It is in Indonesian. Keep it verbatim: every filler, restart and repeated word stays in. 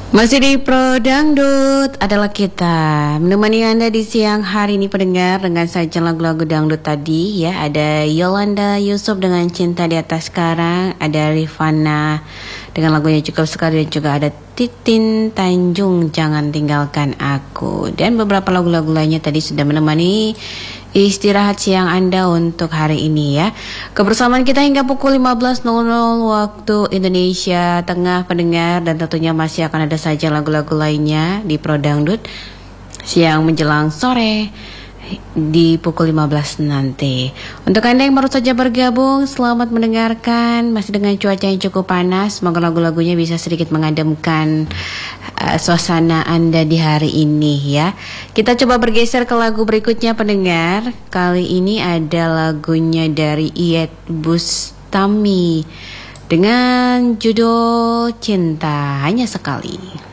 Masih di Pro Dangdut adalah kita menemani Anda di siang hari ini pendengar dengan sajian lagu-lagu dangdut tadi ya. Ada Yolanda Yusuf dengan Cinta di Atas Karang, ada Rifana dengan lagunya Cukup Sekali, dan juga ada Titin Tanjung Jangan Tinggalkan Aku, dan beberapa lagu-lagu lainnya tadi sudah menemani istirahat siang Anda untuk hari ini ya. Kebersamaan kita hingga pukul lima belas nol nol waktu Indonesia Tengah pendengar, dan tentunya masih akan ada saja lagu-lagu lainnya di Pro Dangdut siang menjelang sore di pukul lima belas nanti. Untuk Anda yang baru saja bergabung, selamat mendengarkan. Masih dengan cuaca yang cukup panas, semoga lagu-lagunya bisa sedikit mengademkan uh, suasana Anda di hari ini ya. Kita coba bergeser ke lagu berikutnya pendengar. Kali ini ada lagunya dari Iyeth Bustami dengan judul Cinta Hanya Sekali.